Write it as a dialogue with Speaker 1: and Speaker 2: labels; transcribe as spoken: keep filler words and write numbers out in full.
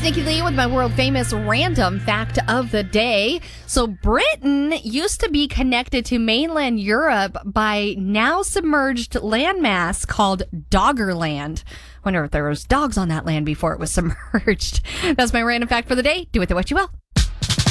Speaker 1: It's Nikki Lee with my world famous random fact of the day. So Britain used to be connected to mainland Europe by now submerged landmass called Doggerland. Wonder if there was dogs on that land before it was submerged. That's my random fact for the day. Do with it what you will.